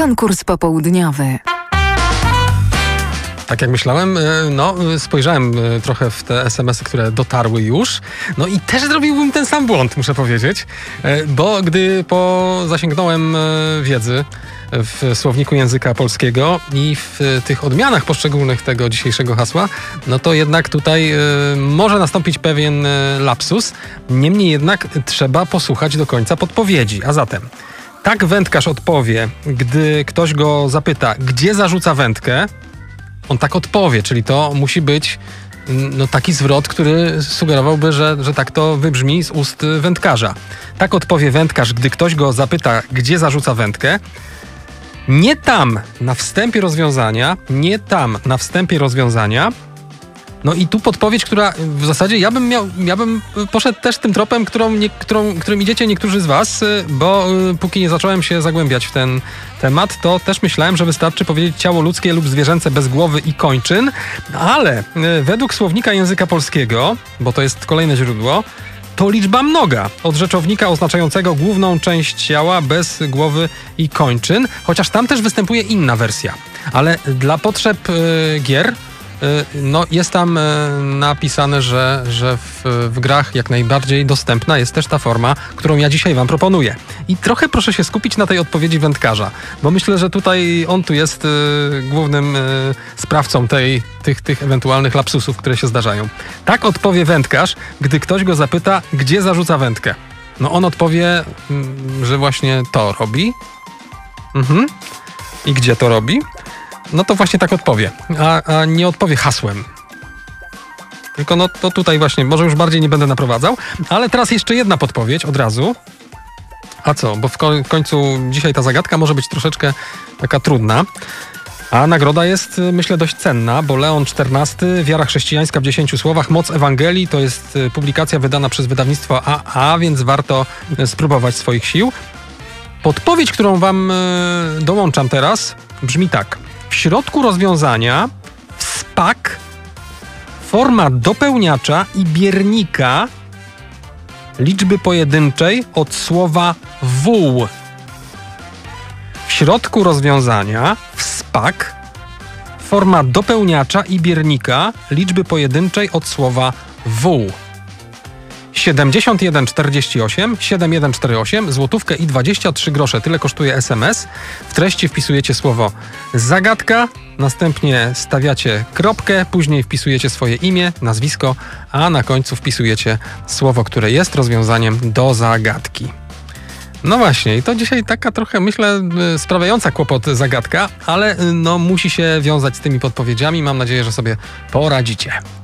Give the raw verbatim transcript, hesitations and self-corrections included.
Konkurs popołudniowy. Tak jak myślałem, no spojrzałem trochę w te es em esy, które dotarły już, no i też zrobiłbym ten sam błąd, muszę powiedzieć, bo gdy po zasięgnąłem wiedzy w słowniku języka polskiego i w tych odmianach poszczególnych tego dzisiejszego hasła, no to jednak tutaj może nastąpić pewien lapsus, niemniej jednak trzeba posłuchać do końca podpowiedzi, a zatem tak wędkarz odpowie, gdy ktoś go zapyta, gdzie zarzuca wędkę, on tak odpowie, czyli to musi być no, taki zwrot, który sugerowałby, że, że tak to wybrzmi z ust wędkarza. Tak odpowie wędkarz, gdy ktoś go zapyta, gdzie zarzuca wędkę. Nie tam na wstępie rozwiązania, nie tam na wstępie rozwiązania. No i tu podpowiedź, która w zasadzie ja bym miał, ja bym poszedł też tym tropem, którą, nie, którą, którym idziecie niektórzy z was, bo póki nie zacząłem się zagłębiać w ten temat, to też myślałem, że wystarczy powiedzieć ciało ludzkie lub zwierzęce bez głowy i kończyn, ale według słownika języka polskiego, bo to jest kolejne źródło, to liczba mnoga od rzeczownika oznaczającego główną część ciała bez głowy i kończyn, chociaż tam też występuje inna wersja, ale dla potrzeb y, gier no jest tam napisane, że, że w, w grach jak najbardziej dostępna jest też ta forma, którą ja dzisiaj wam proponuję. I trochę proszę się skupić na tej odpowiedzi wędkarza, bo myślę, że tutaj on tu jest y, głównym y, sprawcą tej, tych, tych ewentualnych lapsusów, które się zdarzają. Tak odpowie wędkarz, gdy ktoś go zapyta, gdzie zarzuca wędkę. No on odpowie, y, że właśnie to robi. Mhm. I gdzie to robi? No to właśnie tak odpowie, a, a nie odpowie hasłem. Tylko no to tutaj właśnie, może już bardziej nie będę naprowadzał, ale teraz jeszcze jedna podpowiedź od razu. A co, bo w końcu dzisiaj ta zagadka może być troszeczkę taka trudna, a nagroda jest, myślę, dość cenna, bo Leon czternasty, Wiara chrześcijańska w dziesięciu słowach, Moc Ewangelii, to jest publikacja wydana przez wydawnictwo A A, więc warto spróbować swoich sił. Podpowiedź, którą wam dołączam teraz, brzmi tak. W środku rozwiązania wspak, forma dopełniacza i biernika liczby pojedynczej od słowa wół. W środku rozwiązania wspak, forma dopełniacza i biernika liczby pojedynczej od słowa wół. siedemdziesiąt jeden czterdzieści osiem, siedem jeden cztery osiem, złotówkę i dwadzieścia trzy grosze. Tyle kosztuje es em es. W treści wpisujecie słowo zagadka, następnie stawiacie kropkę, później wpisujecie swoje imię, nazwisko, a na końcu wpisujecie słowo, które jest rozwiązaniem do zagadki. No właśnie, i to dzisiaj taka trochę, myślę, sprawiająca kłopot zagadka, ale no musi się wiązać z tymi podpowiedziami. Mam nadzieję, że sobie poradzicie.